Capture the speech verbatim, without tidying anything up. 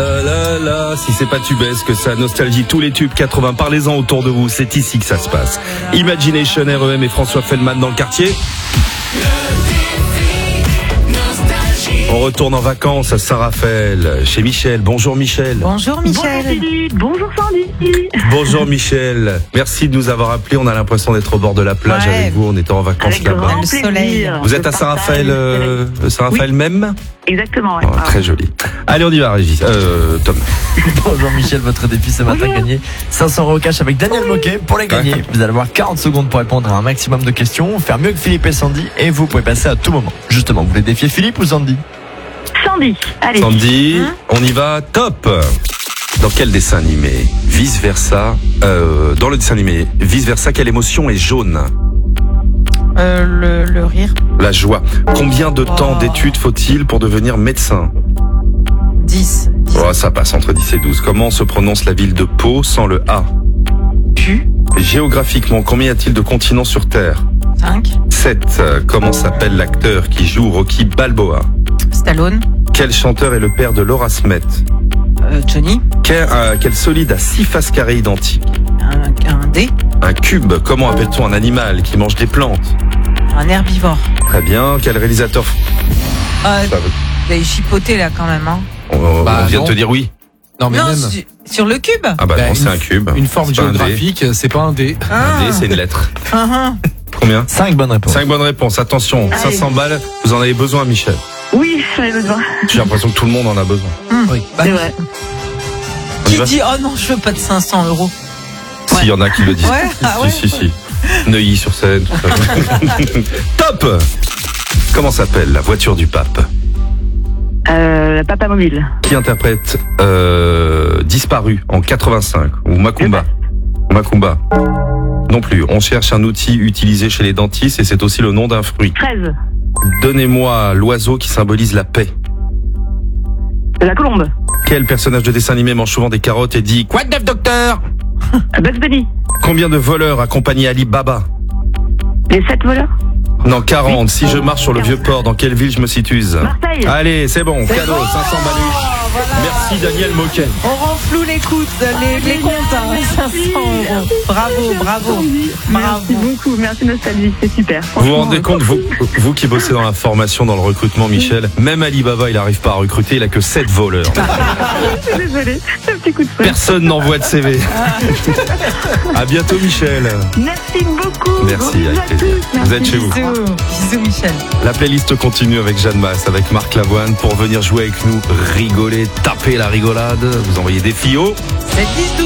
Là, là, là, si c'est pas tubesque, ça nostalgie tous les tubes quatre-vingts. Parlez-en autour de vous, c'est ici que ça se passe. Imagination, R E M et François Feldman dans le quartier. On retourne en vacances à Saint-Raphaël, chez Michel. Bonjour Michel. Bonjour Michel. Bonjour Philippe, bonjour Sandy. Bonjour Michel. Merci de nous avoir appelés. On a l'impression d'être au bord de la plage Ouais. avec vous. On était en vacances Avec là-bas. grand Le soleil. plaisir. Vous êtes Je à Saint-Raphaël, partage euh, le Saint-Raphaël Oui. même. Exactement, ouais. Oh, très joli. Allez, on y va, Régis. Euh, Tom. Bonjour Michel, votre défi ce matin, Bonjour. gagner cinq cents euros cash avec Daniel Moquet. Pour les gagner, vous allez avoir quarante secondes pour répondre à un maximum de questions, faire mieux que Philippe et Sandy, et vous pouvez passer à tout moment. Justement, vous voulez défier Philippe ou Sandy? Sandy, allez. Sandy, on y va, top. Dans quel dessin animé, vice versa, euh, dans le dessin animé, vice versa, quelle émotion est jaune? Euh, le, le rire. La joie. Combien de temps Oh. d'études faut-il pour devenir médecin? dix. Oh, ça passe entre dix et douze. Comment se prononce la ville de Pau sans le A? Pu. Géographiquement, combien y a-t-il de continents sur Terre? cinq. sept. Comment s'appelle l'acteur qui joue Rocky Balboa? Stallone. Quel chanteur est le père de Laura Smet? Euh, Johnny. Quel, euh, quel solide a six faces carrées identiques? Un, un dé. Un cube. Comment appelle-t-on un animal qui mange des plantes? Un herbivore. Très bien. Quel réalisateur? Euh, Ça veut- vous avez chipoté là quand même, hein. On, Bah, on vient non. de te dire oui. Non, mais non, même. su- sur le cube. Ah bah, Bah, non, c'est une- un cube. Une forme C'est pas un dé. géographique, c'est pas un dé. Un dé, c'est une lettre. Ah, ah. Combien? cinq bonnes réponses. cinq bonnes réponses. Attention, Allez. cinq cents balles. Vous en avez besoin, Michel. Oui, j'en ai besoin. J'ai l'impression que tout le monde en a besoin. Oui. C'est vrai. On y Qui va dit oh non, je veux pas de cinq cents euros. S'il y en a qui le disent. Ouais, ah si, ouais. si, si. Neuilly-sur-Seine, tout ça. Top! Comment s'appelle la voiture du pape? Euh, la Papa Mobile. Qui interprète euh, Disparu en quatre-vingt-cinq ou Macumba? Macumba. Non plus. On cherche un outil utilisé chez les dentistes et c'est aussi le nom d'un fruit. treize. Donnez-moi l'oiseau qui symbolise la paix. La Colombe. Quel personnage de dessin animé mange souvent des carottes et dit « Quoi de neuf, docteur ?» Bugs Bunny. Combien de voleurs accompagnaient Ali Baba? Les sept voleurs. Non, quarante. Si je marche sur le vieux port, dans quelle ville je me situe? Marseille. Allez, c'est bon, C'est cadeau, bon, cinq cents baluches. voilà. Merci Daniel Moquet. On renfloue les coûts, les, les comptes, hein, cinq cents euros. Bravo, bravo. Merci Bravo. beaucoup, merci Nostalgie, c'est super. Vous vous rendez compte, vous, vous qui bossez dans la formation, dans le recrutement, Michel, même Ali Baba, il n'arrive pas à recruter, il a que sept voleurs. Je suis désolée, un petit coup de feu. Personne n'envoie de C V. À bientôt Michel. Merci beaucoup. Merci, Gros bisous avec à plaisir. tous. Vous êtes chez vous. Bisous. Bisous Michel. La playlist continue avec Jeanne Masse, avec Marc Lavoine, pour venir jouer avec nous, rigoler, taper la rigolade, vous envoyez des filles au C'est dix